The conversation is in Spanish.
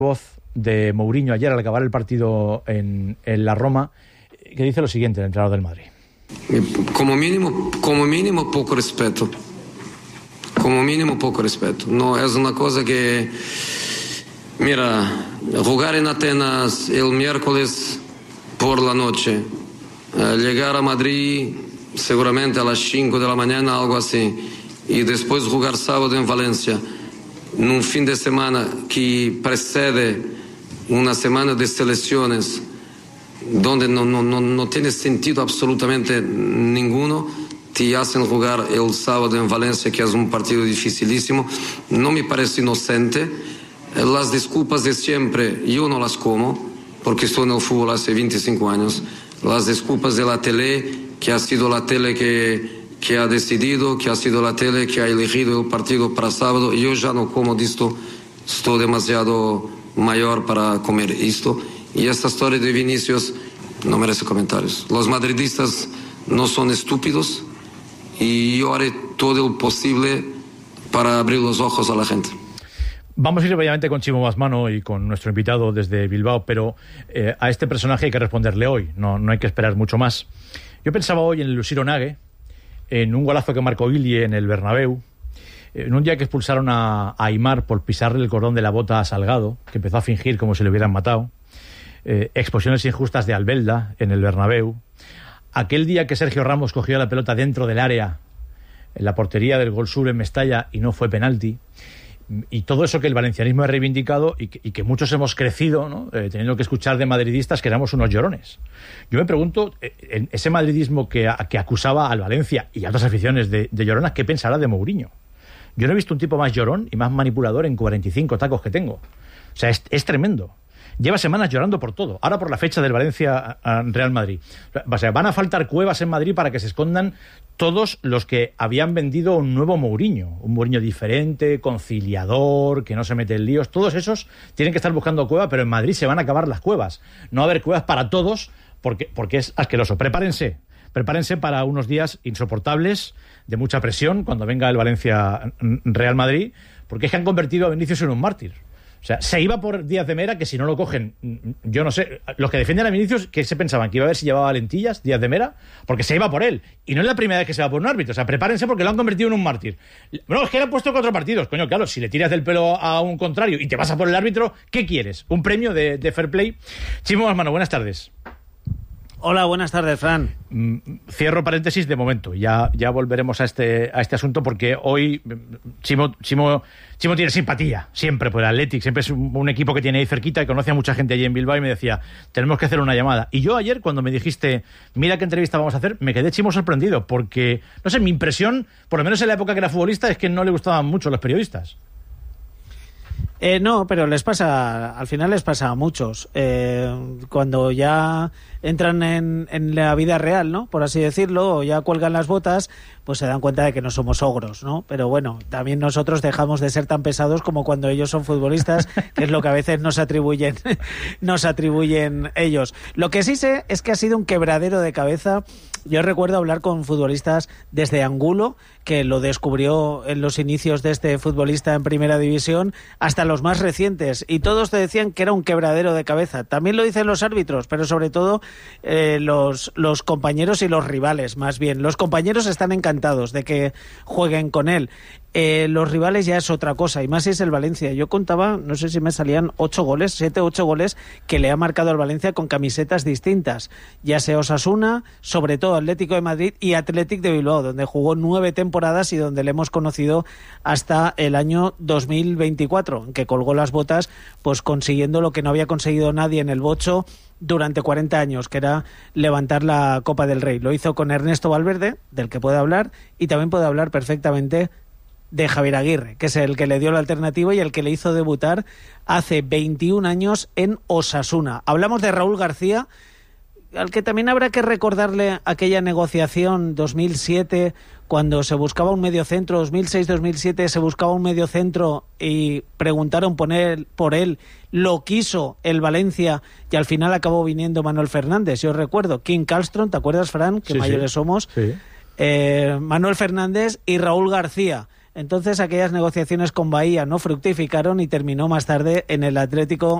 Voz de Mourinho ayer al acabar el partido en la Roma, que dice lo siguiente, el entrenador del Madrid. Como mínimo poco respeto. Como mínimo poco respeto. No es una cosa que... Mira, jugar en Atenas el miércoles por la noche, llegar a Madrid seguramente a las 5 de la mañana, algo así, y después jugar sábado en Valencia, en un fin de semana que precede una semana de selecciones donde no tiene sentido absolutamente ninguno, te hacen jugar el sábado en Valencia, que es un partido dificilísimo. No me parece inocente. Las disculpas de siempre yo no las como, porque estoy en el fútbol hace 25 años. Las disculpas de la tele, que ha sido la tele que ha decidido, que ha sido la tele que ha elegido el partido para sábado. Yo ya no como de esto, estoy demasiado mayor para comer esto. Y esta historia de Vinicius no merece comentarios. Los madridistas no son estúpidos y yo haré todo lo posible para abrir los ojos a la gente. Vamos a ir obviamente con Chimo Basmano y con nuestro invitado desde Bilbao, pero a este personaje hay que responderle hoy, no hay que esperar mucho más. Yo pensaba hoy en el Lusiro Nague, en un golazo que marcó Ilie en el Bernabéu, en un día que expulsaron a Aimar por pisarle el cordón de la bota a Salgado, que empezó a fingir como si le hubieran matado, expulsiones injustas de Albelda en el Bernabéu, aquel día que Sergio Ramos cogió la pelota dentro del área, en la portería del Gol Sur en Mestalla, y no fue penalti, y todo eso que el valencianismo ha reivindicado y que muchos hemos crecido, ¿no? Teniendo que escuchar de madridistas que éramos unos llorones. Yo me pregunto, en ese madridismo que acusaba al Valencia y a otras aficiones de lloronas, ¿qué pensará de Mourinho? Yo no he visto un tipo más llorón y más manipulador en 45 tacos que tengo. O sea, es tremendo. Lleva semanas llorando por todo. Ahora por la fecha del Valencia-Real Madrid. O sea, van a faltar cuevas en Madrid para que se escondan todos los que habían vendido un nuevo Mourinho. Un Mourinho diferente, conciliador, que no se mete en líos. Todos esos tienen que estar buscando cueva, pero en Madrid se van a acabar las cuevas. No va a haber cuevas para todos porque es asqueroso. Prepárense para unos días insoportables, de mucha presión, cuando venga el Valencia-Real Madrid, porque es que han convertido a Vinicius en un mártir. O sea, se iba por Díaz de Mera, que si no lo cogen, yo no sé, los que defienden a Vinicius, que se pensaban que iba a ver si llevaba lentillas Díaz de Mera, porque se iba por él. Y no es la primera vez que se va por un árbitro. O sea, prepárense porque lo han convertido en un mártir. Bueno, es que le han puesto 4 partidos. Coño, claro, si le tiras del pelo a un contrario y te vas a por el árbitro, ¿qué quieres? ¿Un premio de fair play? Chimo Basmano, buenas tardes. Hola, buenas tardes, Fran. Cierro paréntesis de momento. Ya volveremos a este asunto, porque hoy Chimo tiene simpatía siempre por el Athletic. Siempre es un equipo que tiene ahí cerquita, y conoce a mucha gente allí en Bilbao, y me decía, tenemos que hacer una llamada. Y yo ayer, cuando me dijiste, mira qué entrevista vamos a hacer, me quedé, Chimo, sorprendido, porque, no sé, mi impresión, por lo menos en la época que era futbolista, es que no le gustaban mucho los periodistas. No, pero al final les pasa a muchos. Cuando ya entran en la vida real, ¿no? Por así decirlo, o ya cuelgan las botas, pues se dan cuenta de que no somos ogros, ¿no? Pero bueno, también nosotros dejamos de ser tan pesados como cuando ellos son futbolistas, que es lo que a veces nos atribuyen ellos. Lo que sí sé es que ha sido un quebradero de cabeza. Yo recuerdo hablar con futbolistas desde Angulo, que lo descubrió en los inicios de este futbolista en Primera División, hasta los más recientes, y todos te decían que era un quebradero de cabeza. También lo dicen los árbitros, pero sobre todo los compañeros y los rivales, más bien. Los compañeros están encantados de que jueguen con él. Los rivales ya es otra cosa, y más si es el Valencia. Yo contaba, no sé si me salían 7 u 8 goles que le ha marcado al Valencia con camisetas distintas, ya sea Osasuna, sobre todo Atlético de Madrid y Athletic de Bilbao, donde jugó 9 temporadas y donde le hemos conocido hasta el año 2024, en que colgó las botas, pues consiguiendo lo que no había conseguido nadie en el bocho durante 40 años, que era levantar la Copa del Rey. Lo hizo con Ernesto Valverde, del que puede hablar, y también puede hablar perfectamente de Javier Aguirre, que es el que le dio la alternativa y el que le hizo debutar hace 21 años en Osasuna. Hablamos de Raúl García, al que también habrá que recordarle aquella negociación 2007, cuando se buscaba un mediocentro, 2006-2007 se buscaba un mediocentro y preguntaron por él, lo quiso el Valencia y al final acabó viniendo Manuel Fernández. Yo recuerdo, Kim Kallström, ¿te acuerdas, Fran? Que sí, mayores somos. Sí. Manuel Fernández y Raúl García. Entonces aquellas negociaciones con Bahía no fructificaron y terminó más tarde en el Atlético